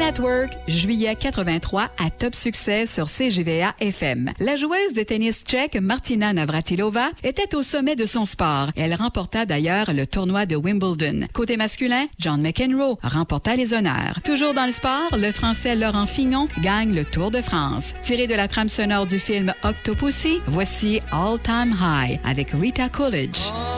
Network, juillet 83 à top succès sur CJVA FM. La joueuse de tennis tchèque Martina Navratilova était au sommet de son sport. Elle remporta d'ailleurs le tournoi de Wimbledon. Côté masculin, John McEnroe remporta les honneurs. Toujours dans le sport, le Français Laurent Fignon gagne le Tour de France. Tiré de la trame sonore du film Octopussy, voici All Time High avec Rita Coolidge.